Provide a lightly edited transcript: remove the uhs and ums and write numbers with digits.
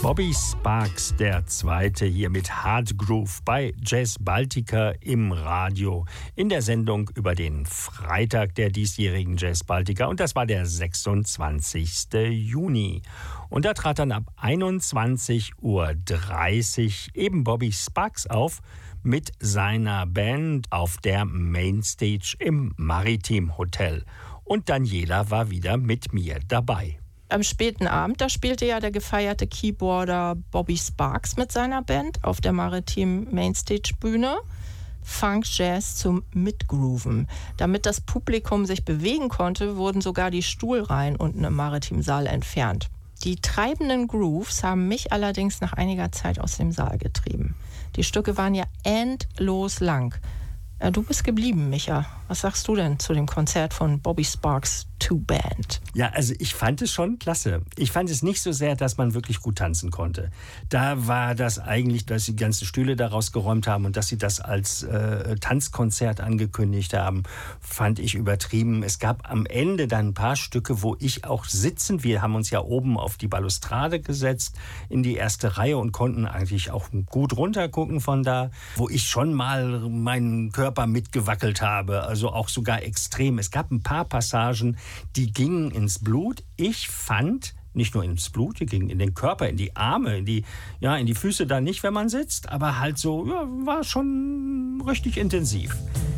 Bobby Sparks, der Zweite, hier mit Hard Groove bei Jazz Baltica im Radio in der Sendung über den Freitag der diesjährigen Jazz Baltica, und das war der 26. Juni. Und da trat dann ab 21:30 Uhr eben Bobby Sparks auf mit seiner Band auf der Mainstage im Maritim Hotel. Und Daniela war wieder mit mir dabei. Am späten Abend, da spielte ja der gefeierte Keyboarder Bobby Sparks mit seiner Band auf der Maritim Mainstage Bühne. Funk Jazz zum Mitgrooven. Damit das Publikum sich bewegen konnte, wurden sogar die Stuhlreihen unten im Maritimsaal entfernt. Die treibenden Grooves haben mich allerdings nach einiger Zeit aus dem Saal getrieben. Die Stücke waren ja endlos lang. Du bist geblieben, Micha. Was sagst du denn zu dem Konzert von Bobby Sparks Two Band? Ja, also ich fand es schon klasse. Ich fand es nicht so sehr, dass man wirklich gut tanzen konnte. Da war das eigentlich, dass sie die ganzen Stühle daraus geräumt haben und dass sie das als Tanzkonzert angekündigt haben, fand ich übertrieben. Es gab am Ende dann ein paar Stücke, wo ich auch wir haben uns ja oben auf die Balustrade gesetzt, in die erste Reihe, und konnten eigentlich auch gut runtergucken von da, wo ich schon mal meinen Körper mitgewackelt habe, also auch sogar extrem. Es gab ein paar Passagen, die gingen ins Blut. Ich fand, nicht nur ins Blut, die gingen in den Körper, in die Arme, in die Füße dann nicht, wenn man sitzt, aber halt so, ja, war schon richtig intensiv.